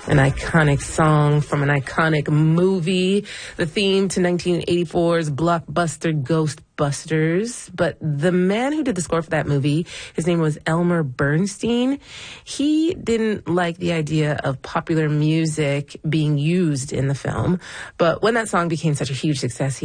an iconic song from an iconic movie, the theme to 1984's blockbuster Ghostbusters. But the man who did the score for that movie, his name was Elmer Bernstein. He didn't like the idea of popular music being used in the film. But when that song became such a huge success, he